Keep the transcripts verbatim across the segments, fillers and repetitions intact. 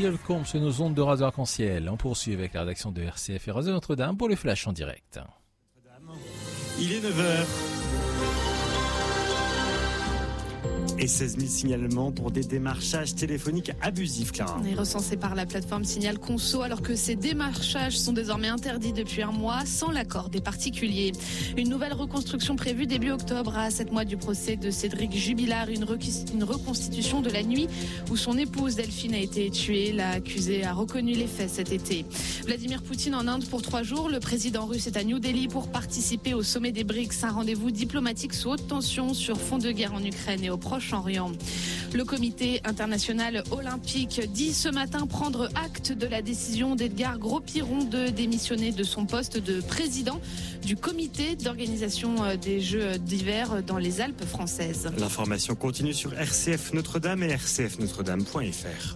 Olivier Lecombe sur nos ondes de Radio Arc-en-Ciel. On poursuit avec la rédaction de R C F et Radio Notre-Dame pour le flash en direct. Il est neuf heures. Et seize mille signalements pour des démarchages téléphoniques abusifs, Clara. On est recensé par la plateforme Signal Conso, alors que ces démarchages sont désormais interdits depuis un mois sans l'accord des particuliers. Une nouvelle reconstruction prévue début octobre à sept mois du procès de Cédric Jubilard, une, requ- une reconstitution de la nuit où son épouse Delphine a été tuée. L'accusé a reconnu les faits cet été. Vladimir Poutine en Inde pour trois jours. Le président russe est à New Delhi pour participer au sommet des BRICS, un rendez-vous diplomatique sous haute tension sur fond de guerre en Ukraine et au Proche-Orient. Le comité international olympique dit ce matin prendre acte de la décision d'Edgar Gros-Piron de démissionner de son poste de président du comité d'organisation des Jeux d'hiver dans les Alpes françaises. L'information continue sur R C F Notre-Dame et r c f notre dame point f r.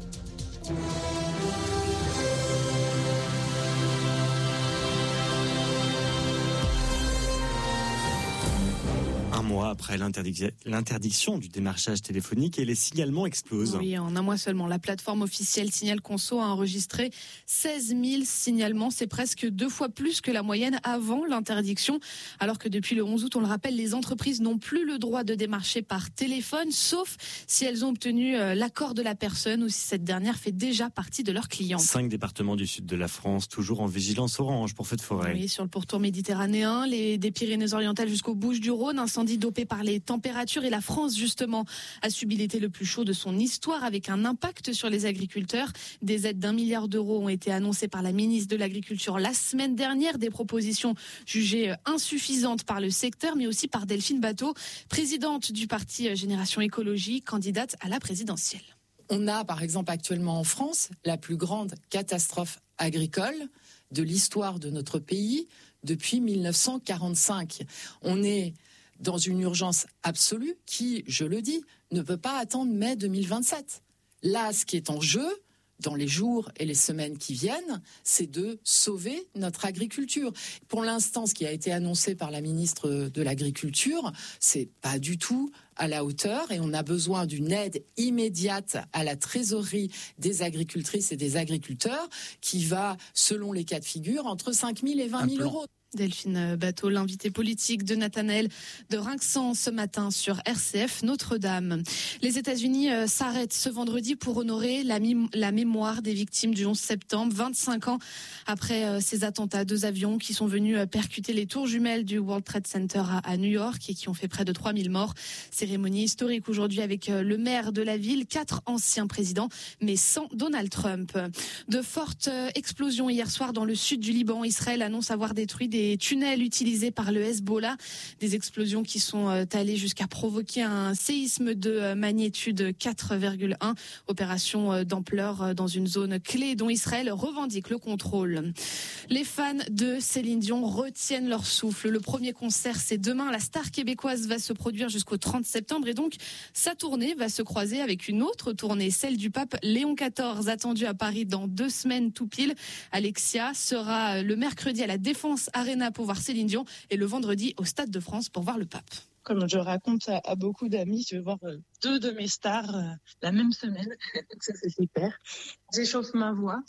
Un mois après l'interdic- l'interdiction du démarchage téléphonique et les signalements explosent. Oui, en un mois seulement, la plateforme officielle Signal Conso a enregistré seize mille signalements. C'est presque deux fois plus que la moyenne avant l'interdiction. Alors que depuis le onze août, on le rappelle, les entreprises n'ont plus le droit de démarcher par téléphone, sauf si elles ont obtenu l'accord de la personne ou si cette dernière fait déjà partie de leurs clients. Cinq départements du sud de la France, toujours en vigilance orange pour feux de forêt. Oui, sur le pourtour méditerranéen, les, des Pyrénées-Orientales jusqu'aux Bouches-du-Rhône, incendie dopé par les températures, et la France justement a subi l'été le plus chaud de son histoire avec un impact sur les agriculteurs. Des aides d'un milliard d'euros ont été annoncées par la ministre de l'Agriculture la semaine dernière, des propositions jugées insuffisantes par le secteur mais aussi par Delphine Batho, présidente du parti Génération Écologie, candidate à la présidentielle. On a par exemple actuellement en France la plus grande catastrophe agricole de l'histoire de notre pays depuis mille neuf cent quarante-cinq. On est dans une urgence absolue qui, je le dis, ne peut pas attendre mai deux mille vingt-sept. Là, ce qui est en jeu, dans les jours et les semaines qui viennent, c'est de sauver notre agriculture. Pour l'instant, ce qui a été annoncé par la ministre de l'Agriculture, c'est pas du tout à la hauteur et on a besoin d'une aide immédiate à la trésorerie des agricultrices et des agriculteurs qui va, selon les cas de figure, entre cinq mille et vingt mille euros. Delphine Batho, l'invité politique de Nathanaël de Rinxan ce matin sur R C F Notre-Dame. Les États-Unis euh, s'arrêtent ce vendredi pour honorer la, mi- la mémoire des victimes du onze septembre, vingt-cinq ans après euh, ces attentats. Deux avions qui sont venus euh, percuter les tours jumelles du World Trade Center à, à New York et qui ont fait près de trois mille morts. Cérémonie historique aujourd'hui avec euh, le maire de la ville, quatre anciens présidents, mais sans Donald Trump. De fortes euh, explosions hier soir dans le sud du Liban. Israël annonce avoir détruit des Des tunnels utilisés par le Hezbollah, des explosions qui sont allées jusqu'à provoquer un séisme de magnitude quatre virgule un, opération d'ampleur dans une zone clé dont Israël revendique le contrôle. Les fans de Céline Dion retiennent leur souffle. Le premier concert, c'est demain. La star québécoise va se produire jusqu'au trente septembre et donc sa tournée va se croiser avec une autre tournée, celle du pape Léon quatorze, attendue à Paris dans deux semaines tout pile. Alexia sera le mercredi à la Défense Arena pour voir Céline Dion et le vendredi au Stade de France pour voir le pape. Comme je raconte à, à beaucoup d'amis, je vais voir euh, deux de mes stars euh, la même semaine. Ça, c'est super. J'échauffe ma voix.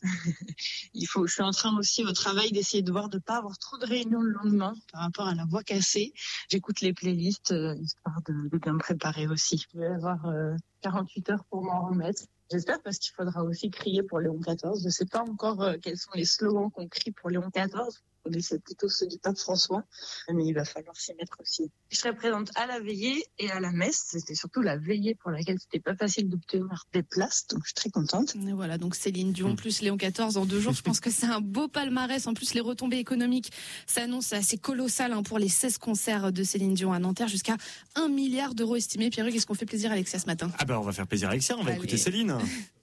Il faut, je suis en train aussi au travail d'essayer de voir de pas avoir trop de réunions le lendemain par rapport à la voix cassée. J'écoute les playlists euh, histoire de, de bien me préparer aussi. Je vais avoir euh, quarante-huit heures pour m'en remettre. J'espère parce qu'il faudra aussi crier pour Léon quatorze. Je sais pas encore euh, quels sont les slogans qu'on crie pour Léon quatorze. On essaie plutôt ceux du pape François, mais il va falloir s'y mettre aussi. Je serai présente à la veillée et à la messe. C'était surtout la veillée pour laquelle c'était pas facile d'obtenir des places, donc je suis très contente. Et voilà, donc Céline Dion plus Léon quatorze en deux jours. Je pense que c'est un beau palmarès. En plus, les retombées économiques s'annoncent assez colossales hein, pour les seize concerts de Céline Dion à Nanterre, jusqu'à un milliard d'euros estimés. Pierre-Hugues, est-ce qu'on fait plaisir à Alexia ce matin ? Ah ben on va faire plaisir à Alexia, on va Allez. écouter Céline.